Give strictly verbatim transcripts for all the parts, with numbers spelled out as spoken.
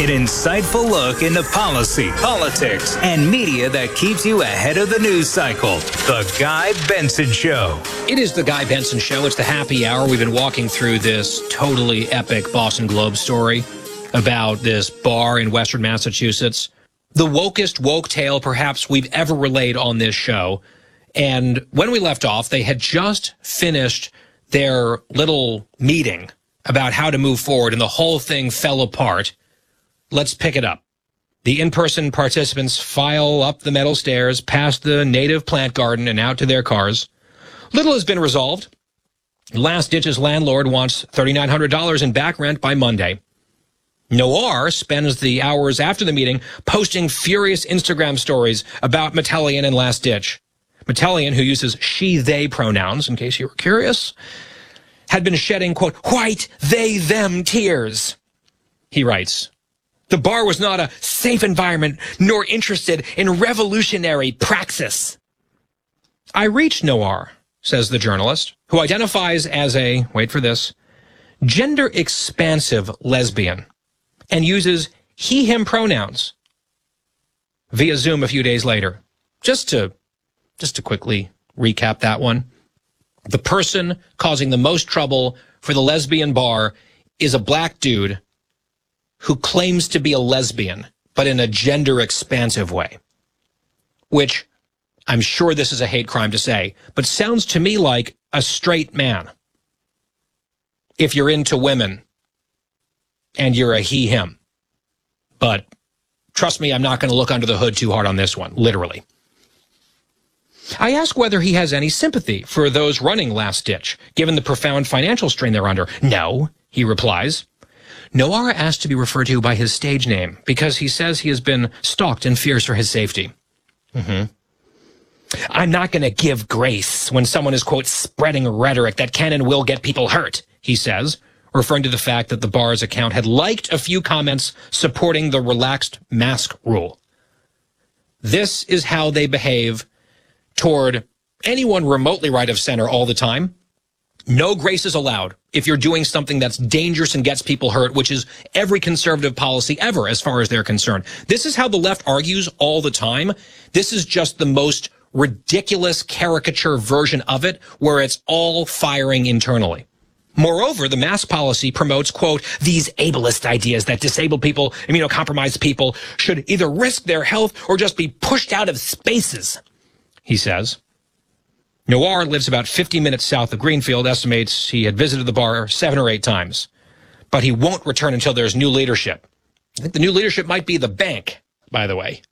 An insightful look into policy, politics, and media that keeps you ahead of the news cycle. The Guy Benson Show. It is the Guy Benson Show. It's the happy hour. We've been walking through this totally epic Boston Globe story about this bar in Western Massachusetts. The wokest woke tale perhaps we've ever relayed on this show. And when we left off, they had just finished their little meeting about how to move forward, and the whole thing fell apart. Let's pick it up. The in-person participants file up the metal stairs, past the native plant garden, and out to their cars. Little has been resolved. Last Ditch's landlord wants three thousand nine hundred dollars in back rent by Monday. Noir spends the hours after the meeting posting furious Instagram stories about Metalian and Last Ditch. Metalian, who uses she-they pronouns, in case you were curious, had been shedding, quote, white, they, them tears. He writes, the bar was not a safe environment, nor interested in revolutionary praxis. I reached Noir, says the journalist, who identifies as a, wait for this, gender-expansive lesbian, and uses he, him pronouns via Zoom a few days later. Just to, just to quickly recap that one. The person causing the most trouble for the lesbian bar is a black dude who claims to be a lesbian, but in a gender-expansive way, which I'm sure this is a hate crime to say, but sounds to me like a straight man. If you're into women and you're a he, him. But trust me, I'm not going to look under the hood too hard on this one, literally. I ask whether he has any sympathy for those running Last Ditch, given the profound financial strain they're under. No, he replies. Noir asked to be referred to by his stage name because he says he has been stalked and fears for his safety. Mm-hmm. I'm not going to give grace when someone is, quote, spreading rhetoric that can and will get people hurt, he says, referring to the fact that the bar's account had liked a few comments supporting the relaxed mask rule. This is how they behave toward anyone remotely right of center all the time. No grace is allowed if you're doing something that's dangerous and gets people hurt, which is every conservative policy ever as far as they're concerned. This is how the left argues all the time. This is just the most ridiculous caricature version of it, where it's all firing internally. Moreover, the mask policy promotes, quote, these ableist ideas that disabled people, immunocompromised people should either risk their health or just be pushed out of spaces, he says. Noir lives about fifty minutes south of Greenfield, estimates he had visited the bar seven or eight times. But he won't return until there's new leadership. I think the new leadership might be the bank, by the way.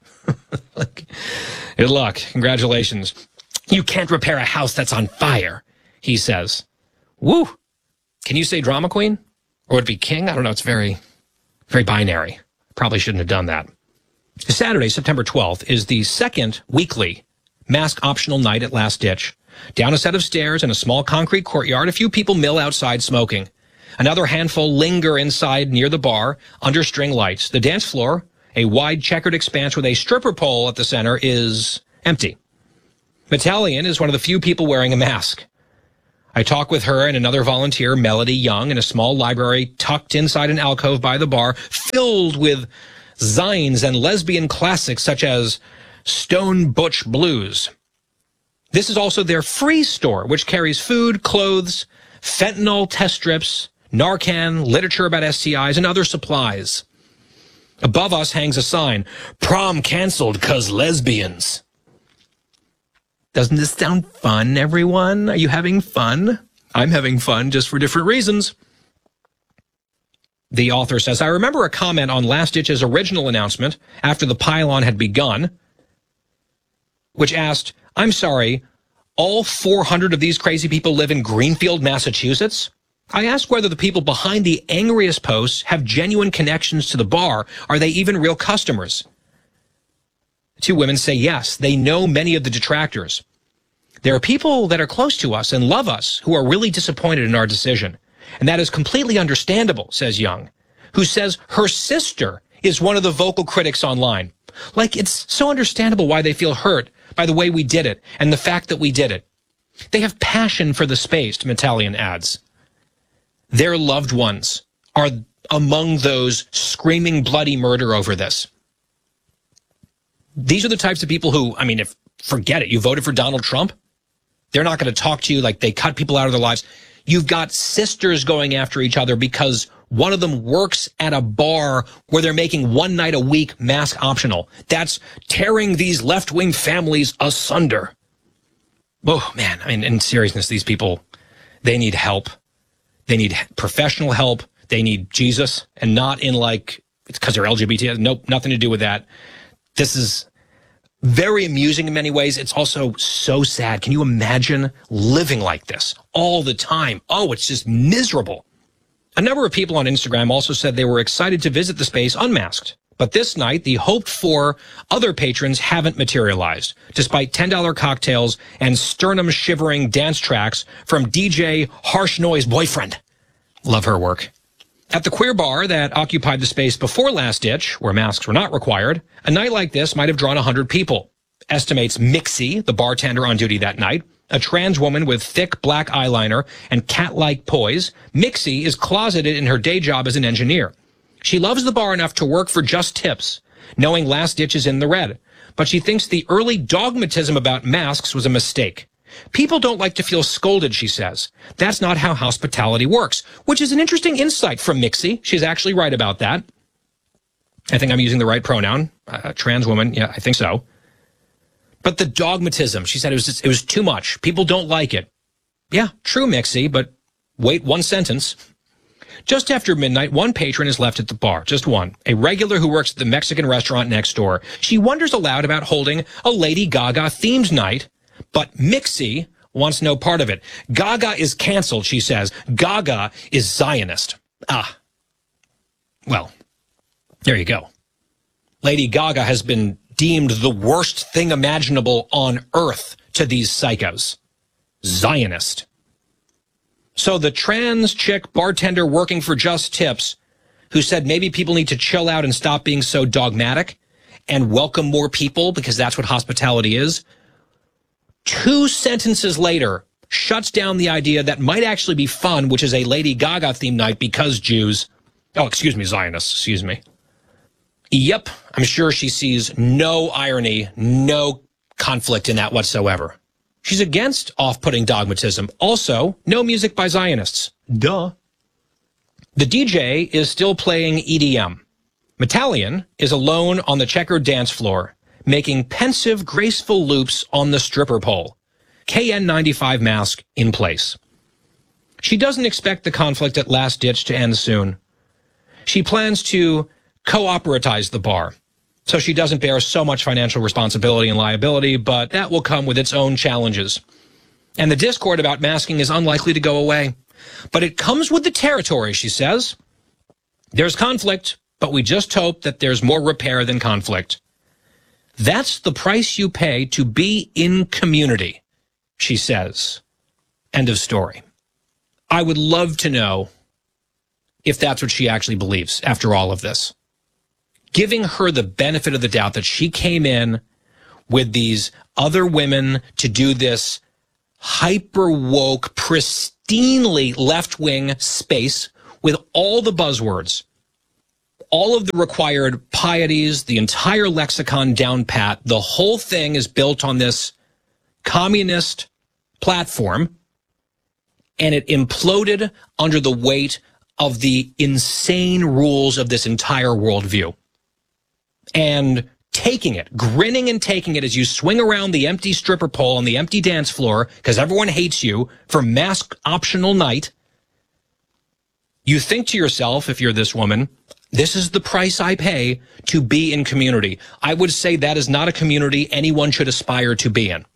Good luck. Congratulations. You can't repair a house that's on fire, he says. Woo! Can you say drama queen? Or would it be king? I don't know. It's very, very binary. Probably shouldn't have done that. Saturday, September twelfth, is the second weekly mask optional night at Last Ditch. Down a set of stairs in a small concrete courtyard, a few people mill outside smoking. Another handful linger inside near the bar under string lights. The dance floor, a wide checkered expanse with a stripper pole at the center, is empty. Metalian is one of the few people wearing a mask. I talk with her and another volunteer, Melody Young, in a small library tucked inside an alcove by the bar, filled with zines and lesbian classics such as Stone Butch Blues. This is also their free store, which carries food, clothes, fentanyl test strips, Narcan, literature about S T Is, and other supplies. Above us hangs a sign, prom canceled 'cause lesbians. Doesn't this sound fun, everyone? Are you having fun? I'm having fun, just for different reasons. The author says, I remember a comment on Last Ditch's original announcement after the pylon had begun, which asked, I'm sorry, all four hundred of these crazy people live in Greenfield, Massachusetts? I asked whether the people behind the angriest posts have genuine connections to the bar. Are they even real customers? Two women say yes. They know many of the detractors. There are people that are close to us and love us who are really disappointed in our decision. And that is completely understandable, says Young, who says her sister is one of the vocal critics online. Like, it's so understandable why they feel hurt by the way we did it and the fact that we did it. They have passion for the space, Metalian adds. Their loved ones are among those screaming bloody murder over this. These are the types of people who, I mean, if forget it, you voted for Donald Trump. They're not going to talk to you. Like, they cut people out of their lives. You've got sisters going after each other because one of them works at a bar where they're making one night a week mask optional. That's tearing these left-wing families asunder. Oh, man. I mean, in seriousness, these people, they need help. They need professional help. They need Jesus, and not in like, it's because they're L G B T. Nope, nothing to do with that. This is very amusing in many ways. It's also so sad. Can you imagine living like this all the time? Oh, it's just miserable. A number of people on Instagram also said they were excited to visit the space unmasked. But this night, the hoped-for other patrons haven't materialized, despite ten dollar cocktails and sternum-shivering dance tracks from D J Harsh Noise Boyfriend. Love her work. At the queer bar that occupied the space before Last Ditch, where masks were not required, a night like this might have drawn one hundred people. Estimates Mixie, the bartender on duty that night, a trans woman with thick black eyeliner and cat-like poise. Mixie is closeted in her day job as an engineer. She loves the bar enough to work for just tips, knowing Last Ditch is in the red. But she thinks the early dogmatism about masks was a mistake. People don't like to feel scolded, she says. That's not how hospitality works, which is an interesting insight from Mixie. She's actually right about that. I think I'm using the right pronoun. Uh, trans woman, yeah, I think so. But the dogmatism, she said it was just, it was too much. People don't like it. Yeah, true, Mixie, but wait one sentence. Just after midnight, one patron is left at the bar, just one, a regular who works at the Mexican restaurant next door. She wonders aloud about holding a Lady Gaga-themed night, but Mixie wants no part of it. Gaga is canceled, she says. Gaga is Zionist. Ah. Well, there you go. Lady Gaga has been deemed the worst thing imaginable on earth to these psychos. Zionist. So the trans chick bartender working for Just Tips, who said maybe people need to chill out and stop being so dogmatic and welcome more people because that's what hospitality is, two sentences later shuts down the idea that might actually be fun, which is a Lady Gaga themed night because Jews. Oh, excuse me, Zionists, excuse me. Yep, I'm sure she sees no irony, no conflict in that whatsoever. She's against off-putting dogmatism. Also, no music by Zionists. Duh. The D J is still playing E D M. Metallion is alone on the checkered dance floor, making pensive, graceful loops on the stripper pole. K N ninety-five mask in place. She doesn't expect the conflict at Last Ditch to end soon. She plans to co-operatize the bar, so she doesn't bear so much financial responsibility and liability, but that will come with its own challenges. And the discord about masking is unlikely to go away. But it comes with the territory, she says. There's conflict, but we just hope that there's more repair than conflict. That's the price you pay to be in community, she says. End of story. I would love to know if that's what she actually believes after all of this. Giving her the benefit of the doubt that she came in with these other women to do this hyper-woke, pristinely left-wing space with all the buzzwords, all of the required pieties, the entire lexicon down pat. The whole thing is built on this communist platform, and it imploded under the weight of the insane rules of this entire worldview. And taking it, grinning and taking it as you swing around the empty stripper pole on the empty dance floor because everyone hates you for mask optional night. You think to yourself, if you're this woman, this is the price I pay to be in community. I would say that is not a community anyone should aspire to be in.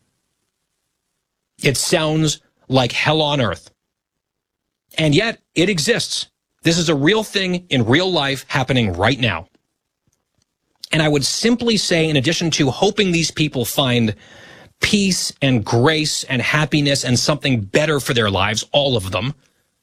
It sounds like hell on earth. And yet it exists. This is a real thing in real life happening right now. And I would simply say, in addition to hoping these people find peace and grace and happiness and something better for their lives, all of them,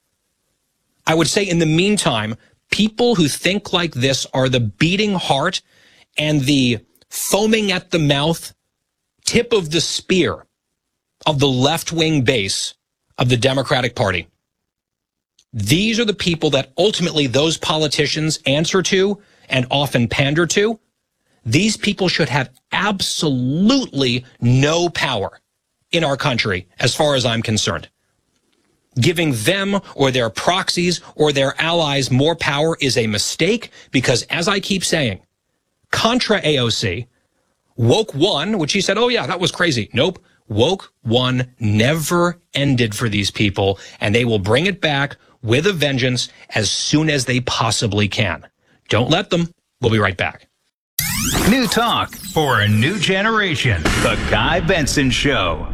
I would say in the meantime, people who think like this are the beating heart and the foaming at the mouth tip of the spear of the left-wing base of the Democratic Party. These are the people that ultimately those politicians answer to and often pander to. These people should have absolutely no power in our country, as far as I'm concerned. Giving them or their proxies or their allies more power is a mistake because, as I keep saying, contra A O C, Woke One, which he said, oh yeah, that was crazy. Nope. Woke One never ended for these people, and they will bring it back with a vengeance as soon as they possibly can. Don't let them. We'll be right back. New talk for a new generation. The Guy Benson Show.